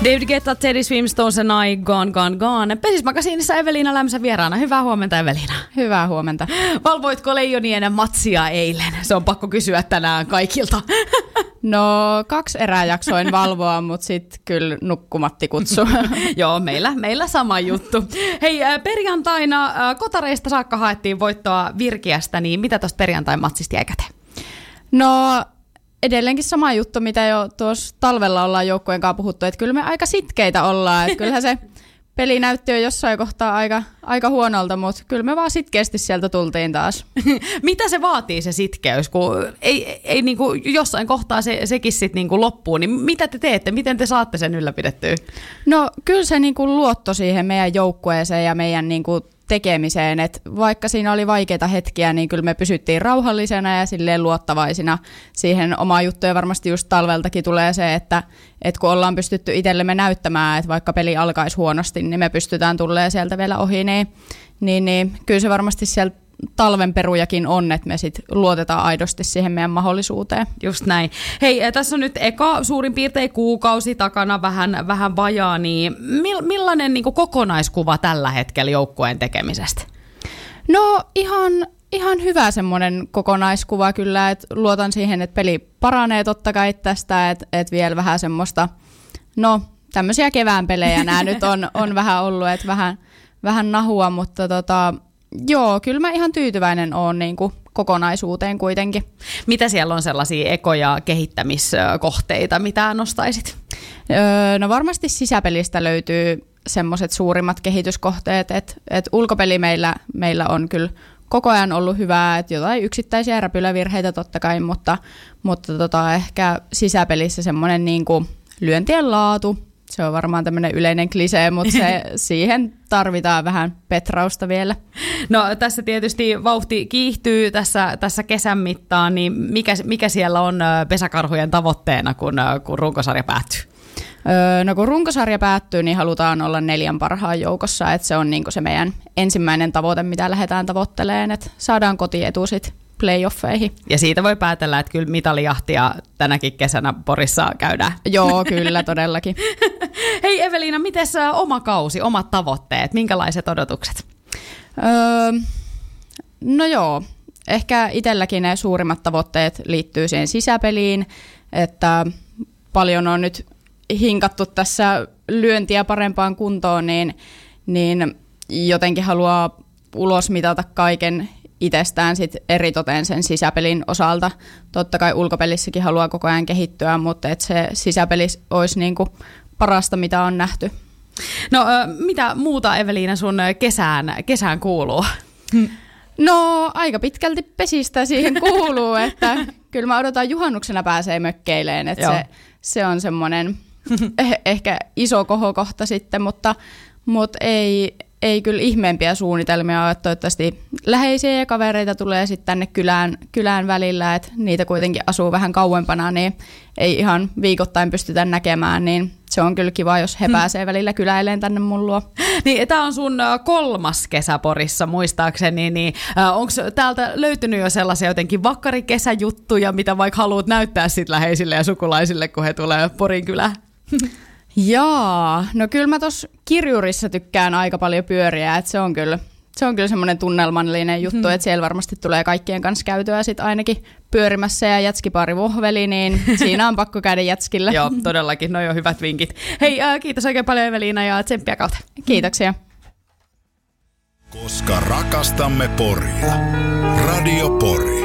David Guetta, Teddy Swimstones ja Nai, Gone, Gone, Gone. Pesismakasiinissa Eveliina Lämsä vieraana. Hyvää huomenta, Eveliina. Hyvää huomenta. Valvoitko Leijonien matsia eilen? Se on pakko kysyä tänään kaikilta. No 2 erää jaksoin valvoa, mutta sitten kyllä nukkumatti kutsu. Joo, meillä sama juttu. Hei, perjantaina Kotareista saakka haettiin voittoa Virkiästä, niin mitä tuosta perjantain matsista jäi käteen? No edelleenkin sama juttu, mitä jo tuossa talvella ollaan joukkueen kanssa puhuttu, että kyllä me aika sitkeitä ollaan. Että kyllähän se peli näytti jo jossain kohtaa aika huonolta, mutta kyllä me vaan sitkeästi sieltä tultiin taas. Mitä se vaatii se sitkeys, kun ei niinku jossain kohtaa sekin sitten niinku loppuu, niin mitä te teette, miten te saatte sen ylläpidettyä? No kyllä se niinku luotto siihen meidän joukkueeseen ja meidän niinku tekemiseen, että vaikka siinä oli vaikeita hetkiä, niin kyllä me pysyttiin rauhallisena ja silleen luottavaisina siihen omaan juttuun. Ja varmasti just talveltakin tulee se, että kun ollaan pystytty itsellemme näyttämään, että vaikka peli alkaisi huonosti, niin me pystytään tulemaan sieltä vielä ohi, niin kyllä se varmasti sieltä talven perujakin on, että me sit luotetaan aidosti siihen meidän mahdollisuuteen. Just näin. Hei, tässä on nyt eka suurin piirtein kuukausi takana vähän vajaa, niin millainen niin kuin kokonaiskuva tällä hetkellä joukkueen tekemisestä? No ihan hyvä semmoinen kokonaiskuva kyllä, että luotan siihen, että peli paranee totta kai tästä, että vielä vähän semmoista, no tämmöisiä kevään pelejä nämä nyt on vähän ollut, että vähän nahua, mutta joo, kyllä mä ihan tyytyväinen oon niin kuin kokonaisuuteen kuitenkin. Mitä siellä on sellaisia ekoja kehittämiskohteita, mitä nostaisit? No varmasti sisäpelistä löytyy semmoiset suurimmat kehityskohteet, että ulkopeli meillä on kyllä koko ajan ollut hyvää, että jotain yksittäisiä räpylävirheitä totta kai, mutta ehkä sisäpelissä semmoinen niin kuin lyöntien laatu. Se on varmaan tämmöinen yleinen klisee, mutta siihen tarvitaan vähän petrausta vielä. No tässä tietysti vauhti kiihtyy tässä kesän mittaan, niin mikä siellä on pesäkarhujen tavoitteena, kun runkosarja päättyy? No kun runkosarja päättyy, niin halutaan olla 4 parhaan joukossa, että se on niinku se meidän ensimmäinen tavoite, mitä lähdetään tavoittelemaan, että saadaan kotietu sit playoffeihin. Ja siitä voi päätellä, että kyllä mitalijahtia tänäkin kesänä Porissa käydään. Joo, kyllä todellakin. Hei Eveliina, miten oma kausi, omat tavoitteet, minkälaiset odotukset? No joo, ehkä itselläkin ne suurimmat tavoitteet liittyy siihen sisäpeliin, että paljon on nyt hinkattu tässä lyöntiä parempaan kuntoon, niin jotenkin haluaa ulosmitata kaiken itsestään sit eritoten sen sisäpelin osalta. Totta kai ulkopelissäkin haluaa koko ajan kehittyä, mutta et se sisäpeli olisi niinku parasta, mitä on nähty. No mitä muuta Eveliina sun kesään kuuluu? No aika pitkälti pesistä siihen kuuluu, että kyllä mä odotan juhannuksena pääsee mökkeileen, että se on semmoinen ehkä iso kohokohta sitten, mutta ei kyllä ihmeempiä suunnitelmia ole, että toivottavasti läheisiä ja kavereita tulee sitten tänne kylään välillä, että niitä kuitenkin asuu vähän kauempana, niin ei ihan viikoittain pystytä näkemään, niin se on kyllä kiva, jos he pääsee välillä kyläilemään tänne mun luo. Niin, tämä on sun 3. kesä Porissa muistaakseni, niin onko täältä löytynyt jo sellaisia jotenkin vakkarikesäjuttuja, mitä vaikka haluat näyttää sit läheisille ja sukulaisille, kun he tulee Porin kylään? Jaa, no kyllä mä tuossa Kirjurissa tykkään aika paljon pyöriä, että se on kyllä semmoinen tunnelmallinen juttu, että siellä varmasti tulee kaikkien kanssa käytyä sit ainakin pyörimässä ja jätskipaari vohveli, niin siinä on pakko käydä jätskillä. Joo, todellakin, noi on hyvät vinkit. Hei, kiitos oikein paljon Eveliina ja tsemppiä kautta. Kiitoksia. Koska rakastamme Poria. Radio Pori.